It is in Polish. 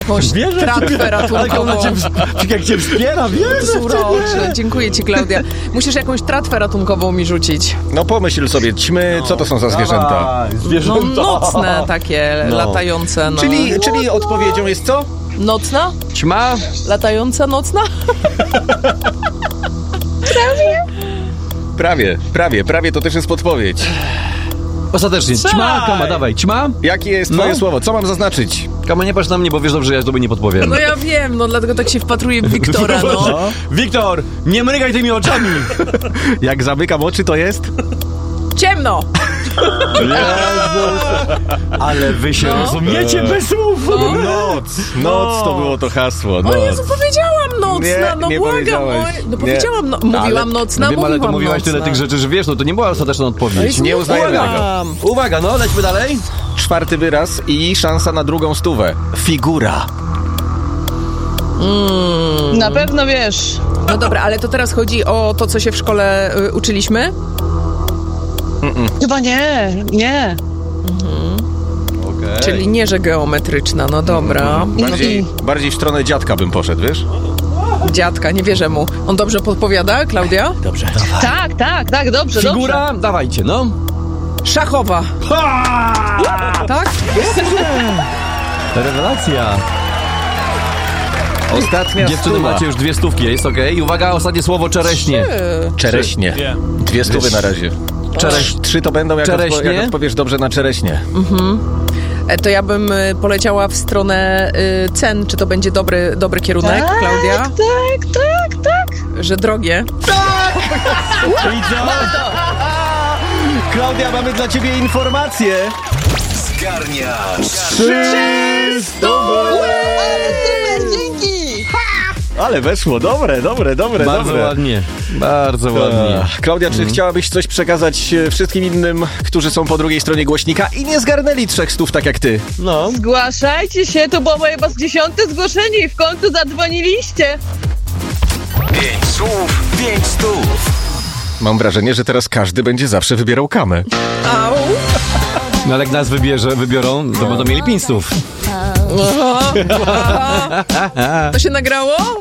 jakąś tratwę ratunkową. Jak cię wspiera, wiesz? Uroczy. Dziękuję ci, Klaudia. Musisz jakąś tratwę ratunkową mi rzucić. No pomyśl sobie, ćmy, co to są za zwierzęta? No nocne takie, latające. No. Czyli odpowiedzią jest co? Nocna? Ćma? Latająca nocna? Prawie, to też jest podpowiedź. Ostatecznie. Ćma, Kama, dawaj. Ćma? Jakie jest twoje słowo? Co mam zaznaczyć? Kama, nie patrz na mnie, bo wiesz dobrze, że ja tobie nie podpowiem. No ja wiem, no dlatego tak się wpatruję w Wiktora, no. Wiktor, nie mrygaj tymi oczami! Jak zamykam oczy, to jest? Ciemno! Ale wy się rozumiecie bez słów! Noc to było to hasło. O Noc. Jezu, powiedziałam nocna, Nie błagam. powiedziałeś. No powiedziałam, mówiłam nocna, no wiem, ale mówiłam ty mówiłaś nocna. tyle tych rzeczy, że wiesz, no to nie była ostateczna odpowiedź. Nie uznajemy tego. Uwaga, no, lećmy dalej. 4. wyraz i szansa na drugą 100. Figura. Na pewno wiesz. No dobra, ale to teraz chodzi o to, co się w szkole uczyliśmy? Chyba nie. Okay. Czyli nie, że geometryczna, no dobra. Bardziej w stronę dziadka bym poszedł, wiesz? Dziadka, nie wierzę mu. On dobrze podpowiada, Klaudia? Dobrze. Tak, dobrze, Figura, dobrze. dawajcie, no. Szachowa. Tak? Rewelacja. Ostatnia Dziewczyny, 100. macie już 2 stówki, jest okej. Uwaga, ostatnie słowo, czereśnie. Czereśnie. 2 stówy na razie. 3 to będą, jak odpowiesz dobrze na czereśnie. To ja bym poleciała w stronę cen. Czy to będzie dobry kierunek, Klaudia? Tak. Że drogie. I co? Klaudia, mamy dla ciebie informację. Zgarniasz 300! Ale super, dzięki! Ale weszło, dobre. Bardzo ładnie, bardzo ładnie. Klaudia, czy chciałabyś coś przekazać wszystkim innym, którzy są po drugiej stronie głośnika i nie zgarnęli 300 tak jak ty? No. Zgłaszajcie się, to było moje 10. zgłoszenie i w końcu zadzwoniliście. 5 słów, 5 stów. Mam wrażenie, że teraz każdy będzie zawsze wybierał Kamę. Au. No ale jak nas wybiorą, to będą mieli 5 stów. To się nagrało?